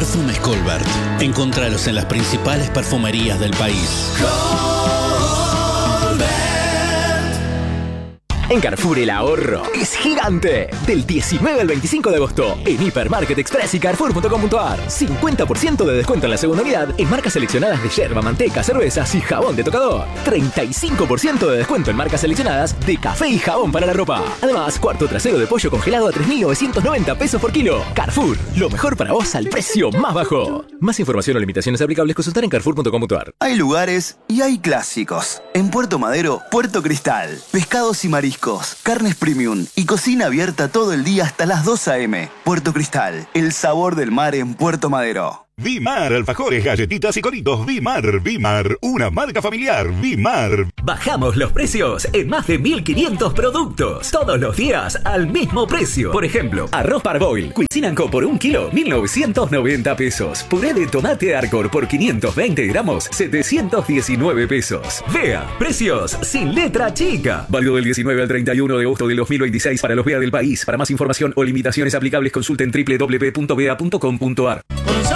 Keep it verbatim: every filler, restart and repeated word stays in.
Perfumes Colbert. Encontralos en las principales perfumerías del país. En Carrefour el ahorro es gigante. Del diecinueve al veinticinco de agosto en Hipermarket Express y Carrefour punto com punto ar. cincuenta por ciento de descuento en la segunda unidad en marcas seleccionadas de yerba, manteca, cervezas y jabón de tocador. treinta y cinco por ciento de descuento en marcas seleccionadas de café y jabón para la ropa. Además, cuarto trasero de pollo congelado a tres mil novecientos noventa pesos por kilo. Carrefour, lo mejor para vos al precio más bajo. Más información o limitaciones aplicables consultar en Carrefour punto com punto ar. Hay lugares y hay clásicos. En Puerto Madero, Puerto Cristal. Pescados y mariscos, carnes premium y cocina abierta todo el día hasta las dos a eme. Puerto Cristal, el sabor del mar en Puerto Madero. Vimar, alfajores, galletitas y coritos. Vimar, Vimar, una marca familiar. Vimar. Bajamos los precios en más de mil quinientos productos. Todos los días al mismo precio. Por ejemplo, arroz Parboil, Cuisine Co por un kilo, mil novecientos noventa pesos. Puré de tomate Arcor por quinientos veinte gramos, setecientos diecinueve pesos. Vea, precios sin letra chica. Válido del diecinueve al treinta y uno de agosto del dos mil veintiséis para los V E A del país. Para más información o limitaciones aplicables consulten doble u doble u doble u punto v e a punto com punto ar.